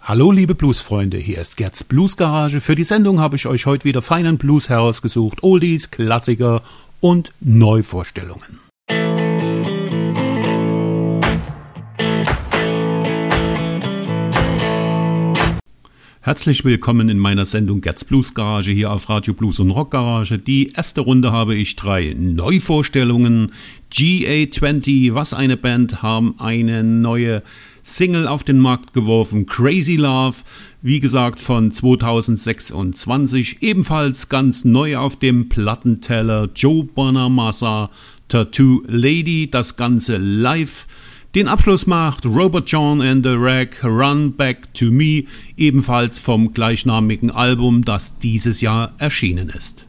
Hallo liebe Bluesfreunde, hier ist Gerds Bluesgarage. Für die Sendung habe ich euch heute wieder feinen Blues herausgesucht, Oldies, Klassiker und Neuvorstellungen. Herzlich willkommen in meiner Sendung Gerds Bluesgarage hier auf Radio Blues und Rock Garage. Die erste Runde habe ich 3 Neuvorstellungen. GA20, was eine Band, haben eine neue Single auf den Markt geworfen, Crazy Love, wie gesagt von 2026, ebenfalls ganz neu auf dem Plattenteller, Joe Bonamassa, Tattoo Lady, das Ganze live. Den Abschluss macht Robert John and the Rag, Run Back to Me, ebenfalls vom gleichnamigen Album, das dieses Jahr erschienen ist.